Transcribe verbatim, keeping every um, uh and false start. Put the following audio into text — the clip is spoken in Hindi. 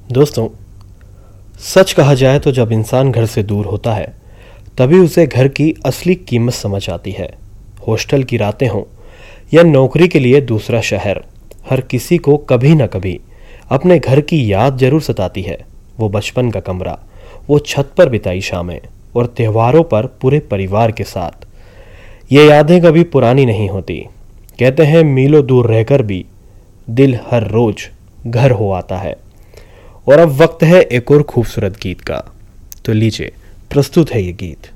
दोस्तों, सच कहा जाए तो जब इंसान घर से दूर होता है तभी उसे घर की असली कीमत समझ आती है। हॉस्टल की रातें हों या नौकरी के लिए दूसरा शहर, हर किसी को कभी ना कभी अपने घर की याद जरूर सताती है। वो बचपन का कमरा, वो छत पर बिताई शामें और त्योहारों पर पूरे परिवार के साथ। ये यादें कभी पुरानी नहीं होती। कहते हैं मीलों दूर रहकर भी दिल हर रोज घर हो आता है। और अब वक्त है एक और खूबसूरत गीत का। तो लीजिए, प्रस्तुत है ये गीत।